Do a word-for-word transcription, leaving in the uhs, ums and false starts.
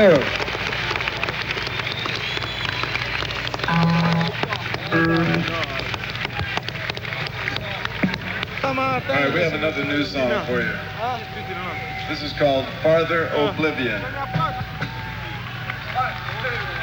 Ohio. All right, we have another new song for you. This is called Farther Oblivion.